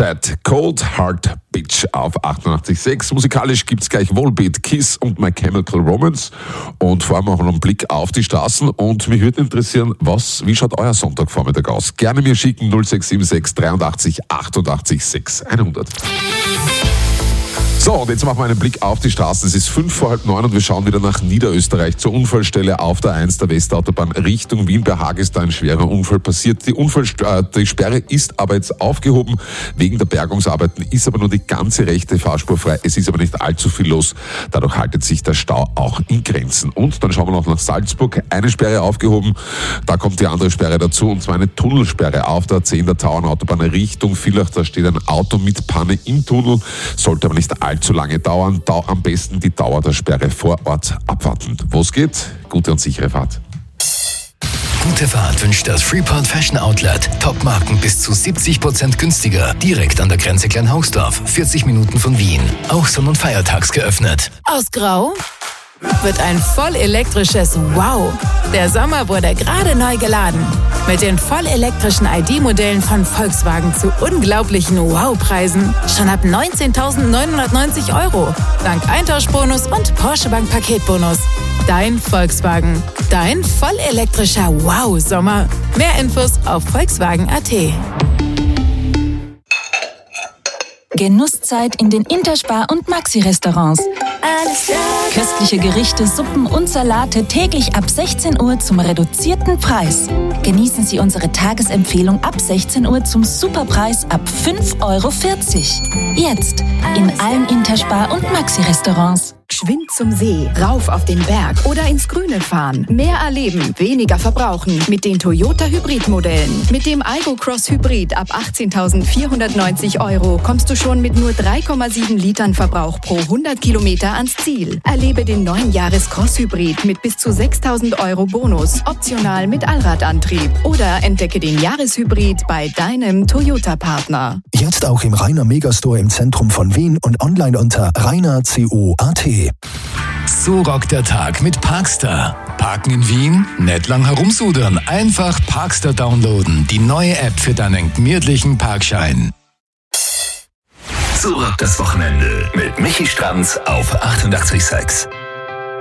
Chat, Cold Heart Bitch auf 88.6. Musikalisch gibt's gleich Volbeat, Kiss und My Chemical Romance. Und vor allem auch noch einen Blick auf die Straßen. Und mich würde interessieren, wie schaut euer Sonntagvormittag aus? Gerne mir schicken 0676 83 88 600. So, und jetzt machen wir einen Blick auf die Straßen. Es ist 9:05 und wir schauen wieder nach Niederösterreich zur Unfallstelle auf der 1 der Westautobahn Richtung Wien. Bei Haag ist da ein schwerer Unfall passiert. Die Sperre ist aber jetzt aufgehoben. Wegen der Bergungsarbeiten ist aber nur die ganze rechte Fahrspur frei. Es ist aber nicht allzu viel los. Dadurch haltet sich der Stau auch in Grenzen. Und dann schauen wir noch nach Salzburg. Eine Sperre aufgehoben. Da kommt die andere Sperre dazu. Und zwar eine Tunnelsperre auf der 10 der Tauernautobahn Richtung Villach. Da steht ein Auto mit Panne im Tunnel. Sollte aber nicht allzu lange dauern. Am besten die Dauer der Sperre vor Ort abwarten. Wo es geht, gute und sichere Fahrt. Gute Fahrt wünscht das Freeport Fashion Outlet. Top-Marken bis zu 70% günstiger. Direkt an der Grenze Kleinhausdorf, 40 Minuten von Wien. Auch sonn- und feiertags geöffnet. Aus Grau wird ein vollelektrisches Wow. Der Sommer wurde gerade neu geladen. Mit den vollelektrischen ID-Modellen von Volkswagen zu unglaublichen Wow-Preisen. Schon ab 19.990 €. Dank Eintauschbonus und Porsche Bank Paketbonus. Dein Volkswagen. Dein vollelektrischer Wow-Sommer. Mehr Infos auf Volkswagen.at. Genusszeit in den Interspar- und Maxi-Restaurants. Köstliche Gerichte, Suppen und Salate täglich ab 16 Uhr zum reduzierten Preis. Genießen Sie unsere Tagesempfehlung ab 16 Uhr zum Superpreis ab 5,40 €. Jetzt in allen Interspar- und Maxi-Restaurants. Geschwind zum See, rauf auf den Berg oder ins Grüne fahren. Mehr erleben, weniger verbrauchen mit den Toyota Hybrid-Modellen. Mit dem Aygo Cross Hybrid ab 18.490 € kommst du schon mit nur 3,7 Litern Verbrauch pro 100 Kilometer ans Ziel. Erlebe den neuen Jahres-Cross Hybrid mit bis zu 6.000 € Bonus, optional mit Allradantrieb. Oder entdecke den Jahreshybrid bei deinem Toyota-Partner. Jetzt auch im Rainer Megastore im Zentrum von Wien und online unter rainer.co.at. So rockt der Tag mit Parkstar. Parken in Wien? Nicht lang herumsudern. Einfach Parkstar downloaden. Die neue App für deinen gemütlichen Parkschein. So rockt das Wochenende mit Michi Stranz auf 88.6.